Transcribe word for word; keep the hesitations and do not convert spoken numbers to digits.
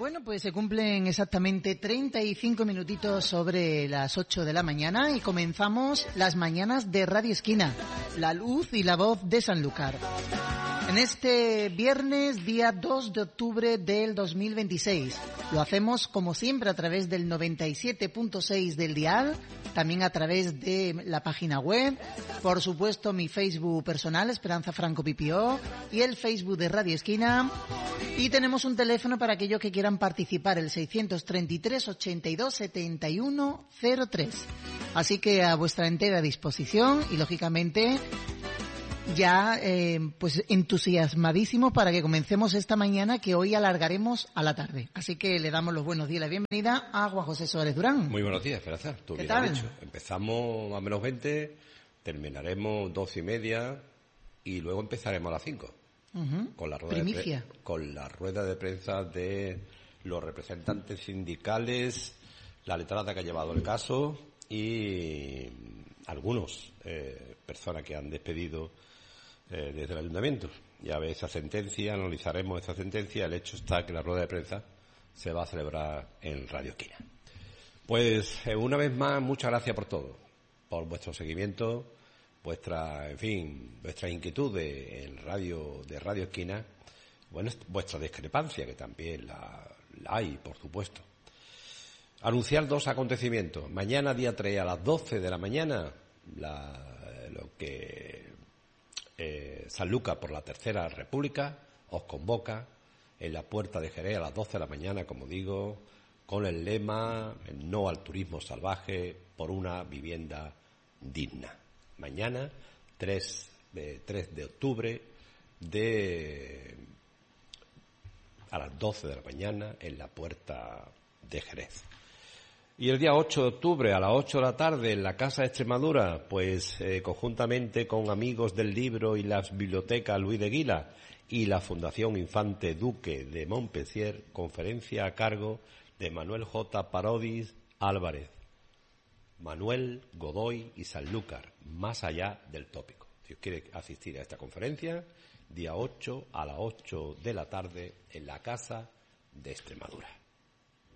Bueno, pues se cumplen exactamente treinta y cinco minutitos sobre las ocho de la mañana y comenzamos las mañanas de Radio Esquina, la luz y la voz de Sanlúcar. En este viernes, día dos de octubre del dos mil veintiséis. Lo hacemos como siempre a través del noventa y siete punto seis del dial, también a través de la página web, por supuesto mi Facebook personal, Esperanza Franco Pipió, y el Facebook de Radio Esquina. Y tenemos un teléfono para aquellos que quieran participar, el seiscientos treinta y tres, ochenta y dos, setenta y uno cero tres. Así que a vuestra entera disposición y, lógicamente, ya eh, pues entusiasmadísimo para que comencemos esta mañana, que hoy alargaremos a la tarde. Así que le damos los buenos días y la bienvenida a Juan José Suárez Durán. Muy buenos días, Esperanza. Tú ¿Qué bien tal? has dicho. Empezamos a menos veinte, terminaremos doce y media y luego empezaremos a las cinco. Uh-huh. Con la rueda Primicia. de pre- con la rueda de prensa de los representantes sindicales, la letrada que ha llevado el caso y algunos eh, personas que han despedido eh, desde el ayuntamiento. Ya ve esa sentencia, analizaremos esa sentencia. El hecho está que la rueda de prensa se va a celebrar en Radio Esquina. Pues eh, una vez más, muchas gracias por todo, por vuestro seguimiento, vuestra, en fin, vuestra inquietud de, en radio, de Radio Esquina, bueno, vuestra discrepancia, que también la, la hay, por supuesto. Anunciar dos acontecimientos. Mañana, día tres, a las doce de la mañana, la, lo que eh, Sanlúcar por la Tercera República os convoca en la Puerta de Jerez a las doce de la mañana, como digo, con el lema "No al turismo salvaje, por una vivienda digna". Mañana, tres de octubre, de a las doce de la mañana, en la Puerta de Jerez. Y el día ocho de octubre, a las ocho de la tarde, en la Casa de Extremadura, pues eh, conjuntamente con Amigos del Libro y las Bibliotecas Luis de Guila y la Fundación Infante Duque de Montpensier, conferencia a cargo de Manuel J. Parodis Álvarez. Manuel, Godoy y Sanlúcar, más allá del tópico. Si os quiere asistir a esta conferencia, día ocho a las ocho de la tarde en la Casa de Extremadura.